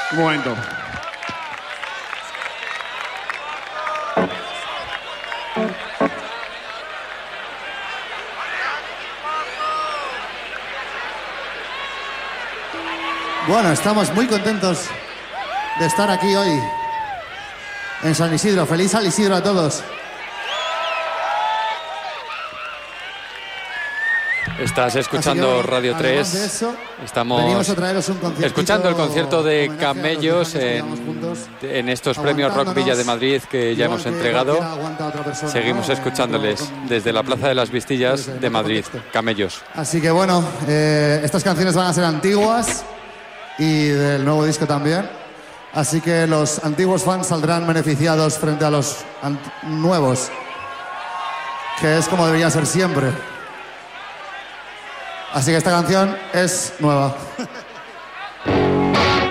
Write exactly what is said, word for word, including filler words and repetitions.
Un momento. Bueno, estamos muy contentos de estar aquí hoy en San Isidro. Feliz San Isidro a todos. Estás escuchando bueno, Radio tres. de eso, Estamos a traeros un escuchando el concierto de homenaje a los Camellos diez años que en, llevamos juntos, en estos premios Rock Villa de Madrid que ya igual hemos que entregado. cualquiera aguanta a otra persona, Seguimos ¿no? escuchándoles Con- con- desde la Plaza de las Vistillas desde de otro Madrid. contexto. Camellos. Así que bueno, eh, estas canciones van a ser antiguas y del nuevo disco también. Así que los antiguos fans saldrán beneficiados frente a los ant- nuevos, que es como debería ser siempre. Así que esta canción es nueva.